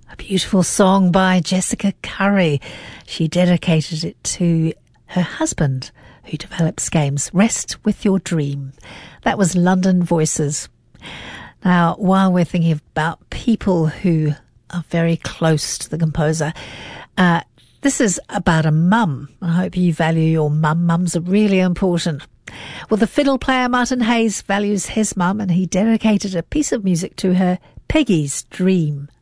A beautiful song by Jessica Curry. She dedicated it to her husband, who develops games. Rest with Your Dream. That was London Voices. Now, while we're thinking about people who are very close to the composer, this is about a mum. I hope you value your mum. Mums are really important. Well, the fiddle player Martin Hayes values his mum, and he dedicated a piece of music to her, Peggy's Dream.